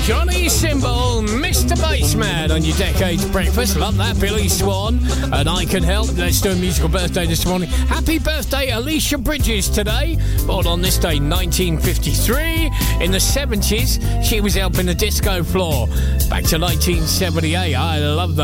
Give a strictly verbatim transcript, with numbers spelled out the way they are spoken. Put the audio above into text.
Johnny Symbol, Mister Bassman on your Decades Breakfast. Love that, Billy Swan. And I Can Help. Let's do a musical birthday this morning. Happy birthday, Alicia Bridges, today. Born on this day, nineteen fifty-three. In the seventies, she was helping the disco floor. Back to nineteen seventy-eight. I love that.